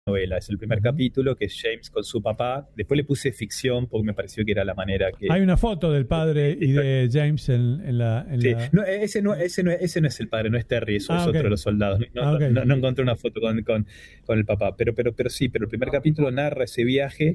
novela. Es el primer capítulo, que es James con su papá. Después le puse ficción porque me pareció que era la manera que... Hay una foto del padre y de James en la... Sí. No, ese no es el padre, no es Terry, eso es okay. otro de los soldados. Okay. No encontré una foto con el papá, pero sí, pero el primer capítulo narra ese viaje,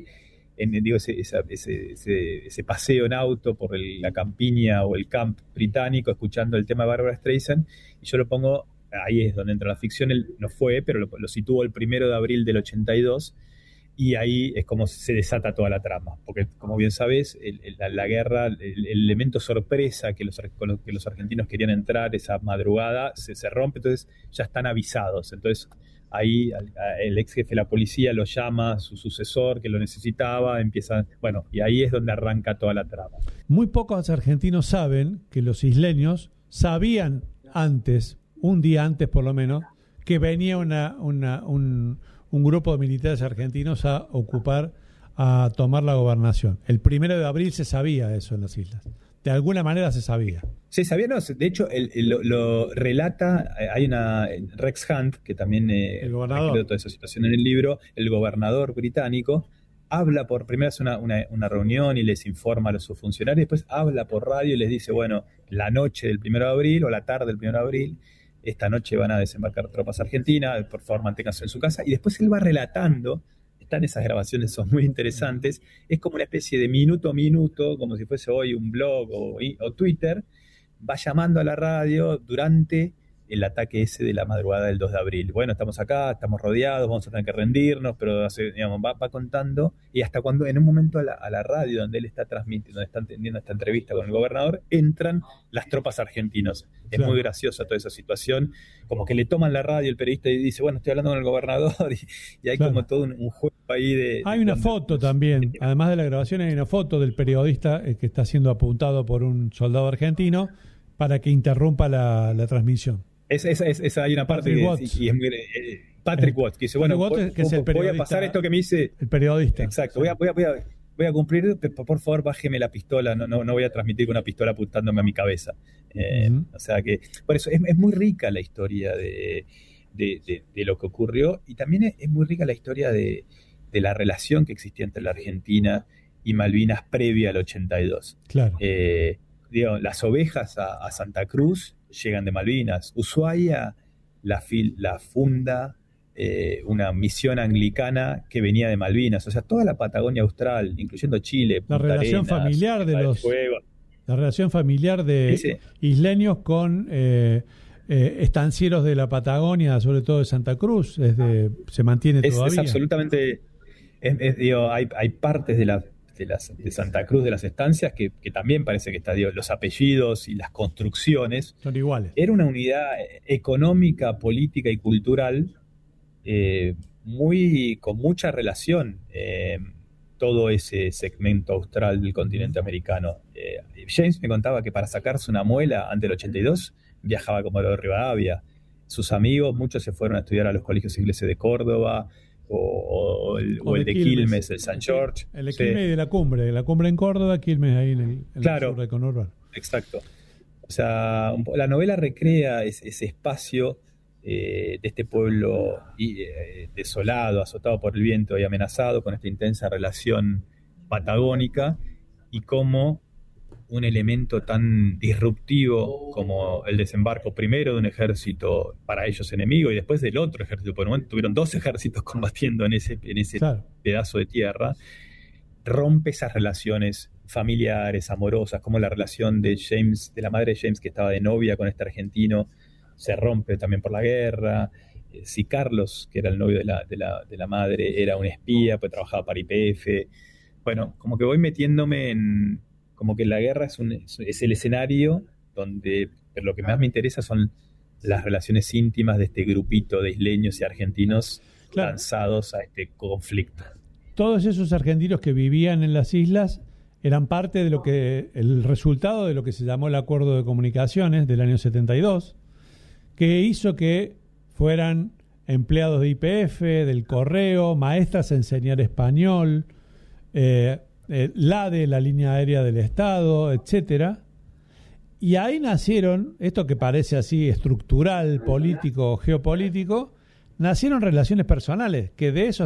ese paseo en auto por la campiña o el camp británico, escuchando el tema de Barbra Streisand, y yo lo pongo, ahí es donde entra la ficción. Él no fue, pero lo situó el 1 de abril del 82, y ahí es como se desata toda la trama, porque como bien sabes, la guerra, el elemento sorpresa con lo que los argentinos querían entrar esa madrugada se rompe, entonces ya están avisados. Entonces ahí el ex jefe de la policía lo llama a su sucesor, que lo necesitaba, y ahí es donde arranca toda la trama. Muy pocos argentinos saben que los isleños sabían antes, un día antes por lo menos, que venía un grupo de militares argentinos a tomar la gobernación. El 1 de abril se sabía eso en las islas. De alguna manera se sabía. Se sabía, no. De hecho, lo relata, hay Rex Hunt, que también recreó toda esa situación en el libro, el gobernador británico, habla primero hace una reunión y les informa a sus funcionarios, después habla por radio y les dice, bueno, la noche del 1 de abril o la tarde del 1 de abril, esta noche van a desembarcar tropas argentinas, por favor manténganse en su casa. Y después él va relatando, están esas grabaciones, son muy interesantes, es como una especie de minuto a minuto, como si fuese hoy un blog o Twitter, va llamando a la radio durante el ataque ese de la madrugada del 2 de abril. Bueno, estamos acá, estamos rodeados, vamos a tener que rendirnos, pero va contando, y hasta cuando en un momento a la radio donde él está transmitiendo, donde está teniendo esta entrevista con el gobernador, entran las tropas argentinos. Es muy graciosa toda esa situación, como que le toman la radio el periodista y dice, bueno, estoy hablando con el gobernador, y hay como todo un juego ahí Hay una foto también, además de la grabación hay una foto del periodista que está siendo apuntado por un soldado argentino para que interrumpa la transmisión. Esa hay una parte Patrick Watts, que dice, bueno, voy a pasar esto que me dice el periodista. Exacto, sí. voy a cumplir, por favor bájeme la pistola, no voy a transmitir con una pistola apuntándome a mi cabeza. O sea que, por eso, es muy rica la historia de lo que ocurrió, y también es muy rica la historia de la relación que existía entre la Argentina y Malvinas previa al 82. Claro. Las ovejas a Santa Cruz llegan de Malvinas. Ushuaia la funda una misión anglicana que venía de Malvinas. O sea, toda la Patagonia Austral, incluyendo Chile, la relación familiar la relación familiar de isleños con estancieros de la Patagonia, sobre todo de Santa Cruz, se mantiene todavía. Es absolutamente... hay partes de Santa Cruz, de las estancias, que también parece que los apellidos y las construcciones son iguales. Era una unidad económica, política y cultural con mucha relación, todo ese segmento austral del continente americano. James me contaba que para sacarse una muela antes del 82 viajaba como lo de Rivadavia. Sus amigos, muchos se fueron a estudiar a los colegios ingleses de Córdoba, o el de Quilmes, el San George. El de Quilmes y de la cumbre en Córdoba, Quilmes ahí en el sur de conurbano. Exacto. O sea, la novela recrea ese espacio de este pueblo desolado, azotado por el viento y amenazado, con esta intensa relación patagónica, y cómo un elemento tan disruptivo como el desembarco primero de un ejército para ellos enemigo y después del otro ejército, por el momento tuvieron 2 ejércitos combatiendo en ese pedazo de tierra, rompe esas relaciones familiares, amorosas, como la relación de la madre de James, que estaba de novia con este argentino, se rompe también por la guerra. Si Carlos, que era el novio de la madre, era un espía, pues trabajaba para YPF. Bueno, como que voy metiéndome en... Como que la guerra es el escenario donde... Pero lo que más me interesa son las relaciones íntimas de este grupito de isleños y argentinos lanzados a este conflicto. Todos esos argentinos que vivían en las islas eran parte de el resultado de lo que se llamó el Acuerdo de Comunicaciones del año 72, que hizo que fueran empleados de YPF, del correo, maestras a enseñar español, la línea aérea del Estado, etcétera. Y ahí nacieron, esto que parece así estructural, político, geopolítico, nacieron relaciones personales, que de eso